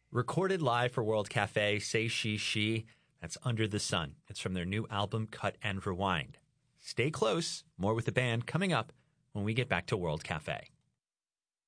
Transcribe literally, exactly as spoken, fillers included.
Recorded live for World Cafe, Say She She. That's Under the Sun. It's from their new album, Cut and Rewind. Stay close. More with the band coming up when we get back to World Cafe.